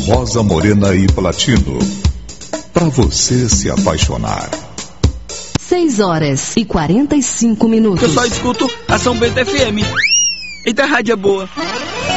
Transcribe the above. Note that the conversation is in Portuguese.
rosa, morena e platino. Pra você se apaixonar. 6h45. Eu só escuto a São Bento FM. Eita, rádio é boa.